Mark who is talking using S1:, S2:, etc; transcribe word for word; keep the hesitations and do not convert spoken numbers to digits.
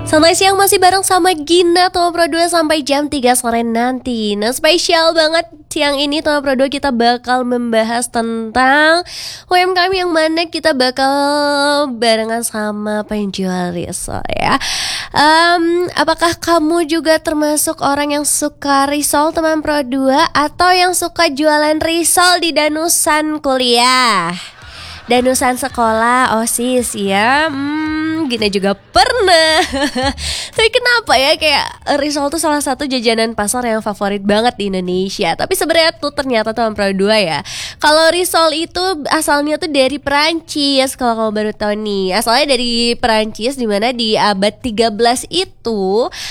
S1: Selamat siang, masih bareng sama Gina Toma Pro dua sampai jam tiga sore nanti. Nah, spesial banget siang ini Toma Pro dua kita bakal membahas tentang U M K M yang mana kita bakal barengan sama penjual risol ya. Um, apakah kamu juga termasuk orang yang suka risol Toma Pro dua atau yang suka jualan risol di danusan kuliah? Danusan sekolah, OSIS ya. Hmm, Gina juga pernah. Tapi kenapa ya kayak risol tuh salah satu jajanan pasar yang favorit banget di Indonesia. Tapi sebenarnya tuh ternyata Toma Pro dua ya. Kalau risol itu asalnya tuh dari Perancis. Kalau kamu baru tahu nih, asalnya dari Perancis, dimana di abad tiga belas itu